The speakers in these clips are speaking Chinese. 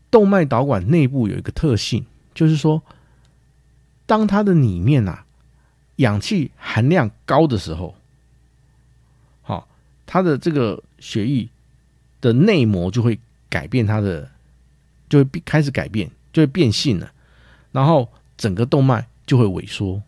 动脉导管内部有一个特性，就是说，当它的里面氧气含量高的时候，好，它的这个血液的内膜就会改变它的，就会开始改变，就会变性了，然后整个动脉就会萎缩。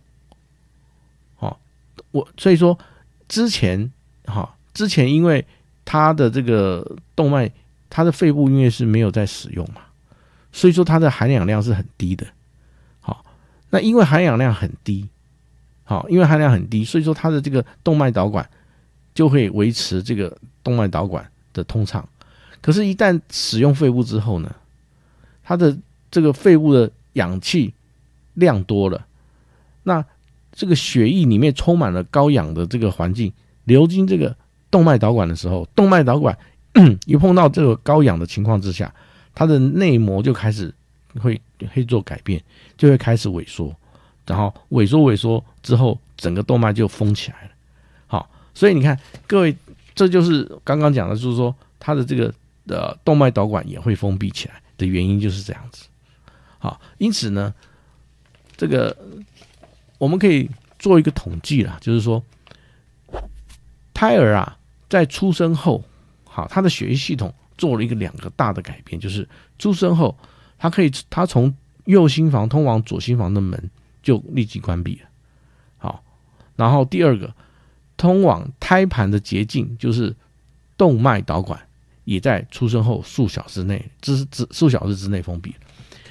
所以说之前因为它的这个动脉，它的肺部因为是没有在使用嘛，所以说它的含氧量是很低的。好，那因为含氧量很低，所以说它的这个动脉导管就会维持这个动脉导管的通畅。可是，一旦使用肺部之后呢，它的这个肺部的氧气量多了，那这个血液里面充满了高氧的这个环境，流经这个动脉导管的时候，动脉导管一碰到这个高氧的情况之下，它的内膜就开始会做改变，就会开始萎缩，然后萎缩之后，整个动脉就封起来了。好，所以你看各位，这就是刚刚讲的，就是说它的这个动脉导管也会封闭起来的原因就是这样子。好，因此呢，这个我们可以做一个统计啦，就是说，胎儿在出生后，好，他的血液系统做了2个大的改变，就是出生后，他从右心房通往左心房的门就立即关闭了。好，然后第二个，通往胎盘的捷径就是动脉导管，也在出生后数小时之内封闭了。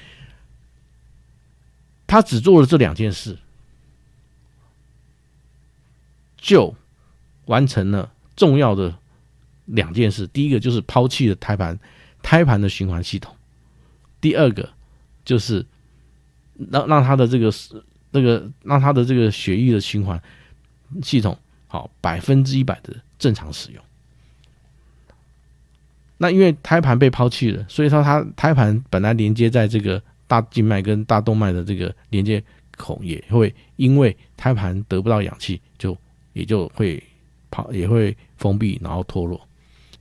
他只做了这2件事，就完成了重要的2件事。第一个就是抛弃了胎盘的循环系统，第二个就是让他的这个血液的循环系统好100%的正常使用。那因为胎盘被抛弃了，所以说它胎盘本来连接在这个大静脉跟大动脉的这个连接孔也会因为胎盘得不到氧气，也会封闭，然后脱落。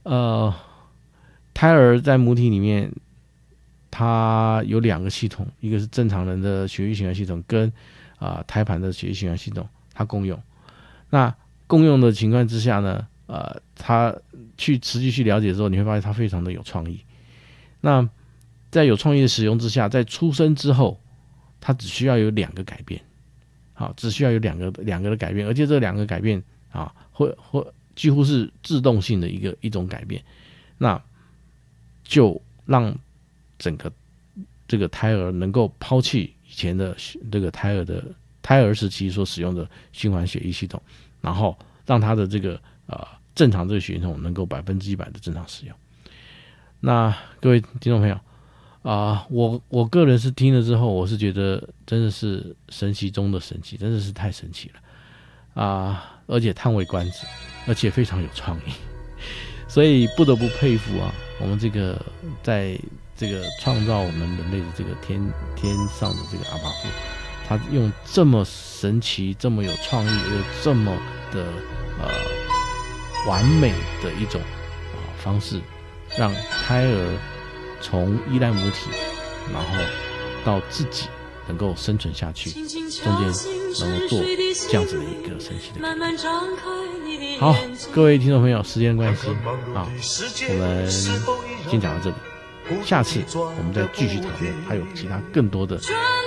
胎儿在母体里面，它有2个系统，一个是正常人的血液循环系统，跟胎盘的血液循环系统，它共用。那共用的情况之下呢，它持续去了解之后，你会发现它非常的有创意。那在有创意的使用之下，在出生之后，它只需要有2个改变，好，只需要有两个的改变，而且这2个改变会几乎是自动性的一种改变，那就让整个这个胎儿能够抛弃以前的这个胎儿时期所使用的循环血液系统，然后让它的这个正常这个血液系统能够100%的正常使用。那各位听众朋友我个人是听了之后，我是觉得真的是神奇中的神奇，真的是太神奇了而且叹为观止，而且非常有创意，所以不得不佩服我们这个在这个创造我们人类的这个天上的这个阿爸父，他用这么神奇、这么有创意又这么的完美的一种方式，让胎儿从依赖母体，然后到自己能够生存下去，中间能够做这样子的一个神奇的改变。好，各位听众朋友，时间关系我们先讲到这里，下次我们再继续讨论，还有其他更多的